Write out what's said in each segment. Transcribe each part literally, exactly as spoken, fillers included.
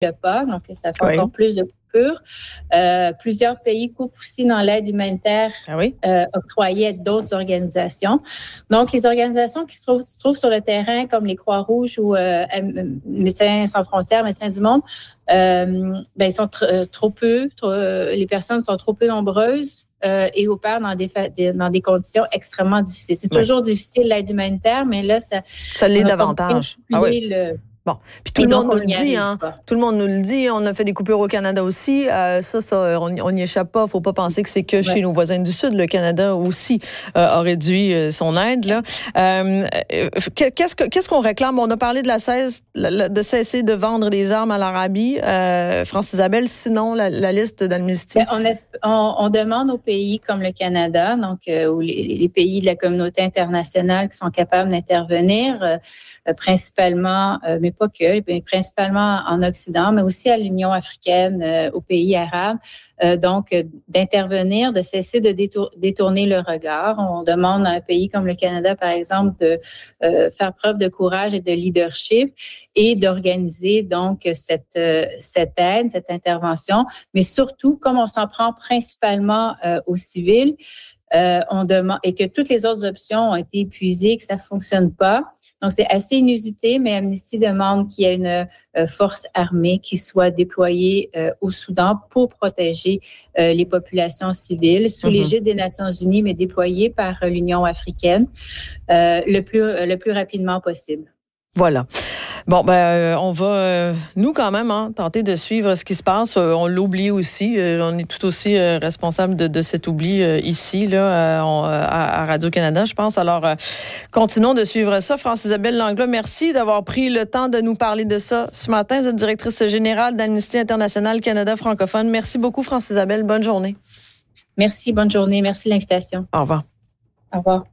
le pas, donc ça fait oui. encore plus de coupures. Euh, plusieurs pays coupent aussi dans l'aide humanitaire ah oui? euh, octroyée à d'autres organisations. Donc, les organisations qui se trouvent, se trouvent sur le terrain, comme les Croix-Rouges ou euh, Médecins sans frontières, Médecins du monde, euh, ben, ils sont tr- trop peu, trop, les personnes sont trop peu nombreuses. Euh, et opèrent dans des, fa- des, dans des conditions extrêmement difficiles. C'est oui. toujours difficile l'aide humanitaire, mais là, ça... Ça l'est davantage. Ah oui. Le... Bon, puis tout le monde nous le dit, hein. Tout le monde nous le dit. On a fait des coupures au Canada aussi. Euh, ça, ça, on n'y échappe pas. Faut pas penser que c'est que ouais. chez nos voisins du Sud. Le Canada aussi euh, a réduit euh, son aide. Là, euh, qu'est-ce que qu'est-ce qu'on réclame? On a parlé de la cesse, de cesser de vendre des armes à l'Arabie. Euh, France Isabelle, sinon la, la liste d'Amnesty. On, on, on demande aux pays comme le Canada, donc euh, ou les, les pays de la communauté internationale qui sont capables d'intervenir, euh, principalement, euh, mais pas que, mais principalement en Occident, mais aussi à l'Union africaine, euh, aux pays arabes, euh, donc euh, d'intervenir, de cesser de détour, détourner le regard. On demande à un pays comme le Canada, par exemple, de euh, faire preuve de courage et de leadership et d'organiser donc cette euh, cette aide, cette intervention, mais surtout, comme on s'en prend principalement euh, aux civils, euh, on demande et que toutes les autres options ont été épuisées, que ça fonctionne pas. Donc, c'est assez inusité, mais Amnesty demande qu'il y ait une euh, force armée qui soit déployée euh, au Soudan pour protéger euh, les populations civiles sous mm-hmm. l'égide des Nations Unies, mais déployée par euh, l'Union africaine euh, le plus euh, le plus rapidement possible. Voilà. Bon, ben, euh, on va, euh, nous, quand même, hein, tenter de suivre ce qui se passe. Euh, on l'oublie aussi. Euh, on est tout aussi euh, responsable de, de cet oubli euh, ici, là, euh, on, à, à Radio-Canada, je pense. Alors, euh, continuons de suivre ça. France-Isabelle Langlois, merci d'avoir pris le temps de nous parler de ça ce matin. Vous êtes directrice générale d'Amnesty International Canada francophone. Merci beaucoup, France-Isabelle. Bonne journée. Merci. Bonne journée. Merci de l'invitation. Au revoir. Au revoir.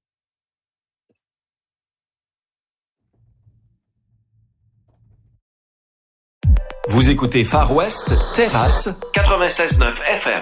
Vous écoutez Far West, Terrasse, quatre-vingt-seize neuf F M.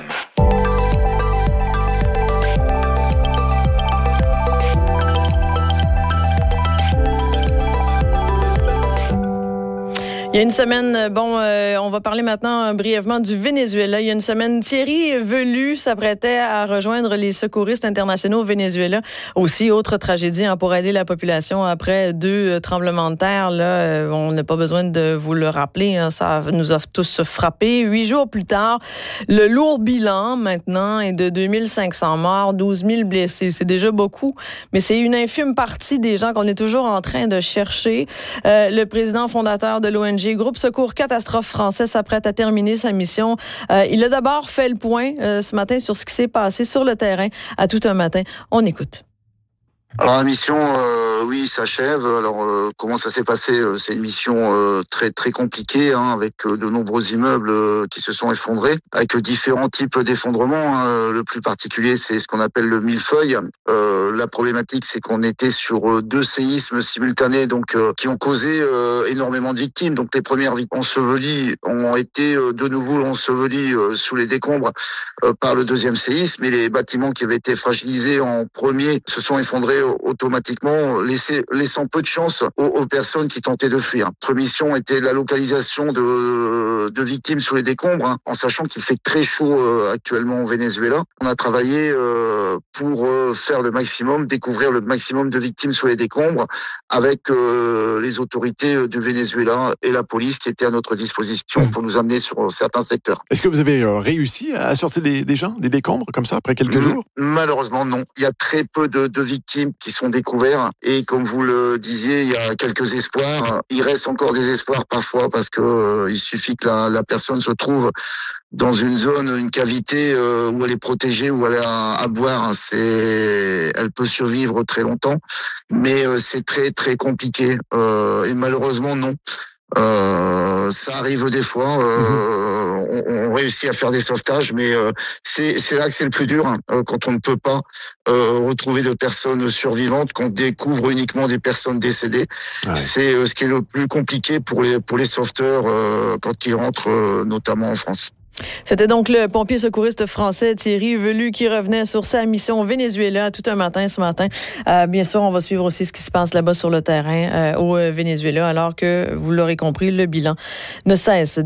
Il y a une semaine, bon, euh, on va parler maintenant euh, brièvement du Venezuela. Il y a une semaine, Thierry Velu s'apprêtait à rejoindre les secouristes internationaux au Venezuela. Aussi, autre tragédie hein, pour aider la population après deux euh, tremblements de terre. Là, euh, on n'a pas besoin de vous le rappeler. Hein, ça nous a tous frappés. Huit jours plus tard, le lourd bilan maintenant est de deux mille cinq cents morts, douze mille blessés. C'est déjà beaucoup, mais c'est une infime partie des gens qu'on est toujours en train de chercher. Euh, le président fondateur de l'O N G Groupe Secours Catastrophe français s'apprête à terminer sa mission. Euh, il a d'abord fait le point euh, ce matin sur ce qui s'est passé sur le terrain à tout un matin. On écoute. Alors la mission, euh, oui, s'achève. Alors euh, comment ça s'est passé? C'est une mission euh, très très compliquée, hein, avec euh, de nombreux immeubles euh, qui se sont effondrés, avec euh, différents types d'effondrements. Hein. Le plus particulier, c'est ce qu'on appelle le millefeuille. Euh, la problématique, c'est qu'on était sur euh, deux séismes simultanés, donc euh, qui ont causé euh, énormément de victimes. Donc les premières victimes ensevelies ont été euh, de nouveau ensevelies euh, sous les décombres euh, par le deuxième séisme, et les bâtiments qui avaient été fragilisés en premier se sont effondrés automatiquement, laissé, laissant peu de chance aux, aux personnes qui tentaient de fuir. Notre mission était la localisation de, de victimes sous les décombres, hein, en sachant qu'il fait très chaud euh, actuellement au Venezuela. On a travaillé euh, pour euh, faire le maximum, découvrir le maximum de victimes sous les décombres, avec euh, les autorités du Venezuela et la police qui étaient à notre disposition pour nous amener sur certains secteurs. Est-ce que vous avez euh, réussi à sortir des, des gens, des décombres comme ça après quelques mmh, jours? Malheureusement non. Il y a très peu de, de victimes qui sont découverts, et comme vous le disiez, il y a quelques espoirs. Il reste encore des espoirs parfois, parce que euh, il suffit que la, la personne se trouve dans une zone, une cavité euh, où elle est protégée, où elle a à boire. C'est, elle peut survivre très longtemps, mais euh, c'est très très compliqué. Euh, et malheureusement non. Euh, ça arrive des fois. Euh, on, on réussit à faire des sauvetages, mais euh, c'est, c'est là que c'est le plus dur, hein, quand on ne peut pas euh, retrouver de personnes survivantes, qu'on découvre uniquement des personnes décédées. Ouais. C'est euh, ce qui est le plus compliqué pour les pour les sauveteurs euh, quand ils rentrent, euh, notamment en France. C'était donc le pompier secouriste français Thierry Velu qui revenait sur sa mission au Venezuela tout un matin ce matin. Euh, bien sûr, on va suivre aussi ce qui se passe là-bas sur le terrain euh, au Venezuela, alors que, vous l'aurez compris, le bilan ne cesse